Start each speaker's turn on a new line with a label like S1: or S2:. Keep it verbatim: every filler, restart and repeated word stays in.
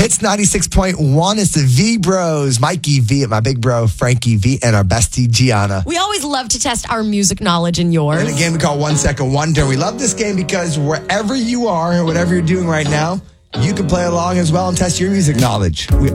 S1: Hits ninety-six point one. It's the V Bros. Mikey V at my big bro, Frankie V, and our bestie, Gianna.
S2: We always love to test our music knowledge and yours.
S1: And a game we call One Second Wonder. We love this game because wherever you are or whatever you're doing right now, you can play along as well and test your music knowledge. We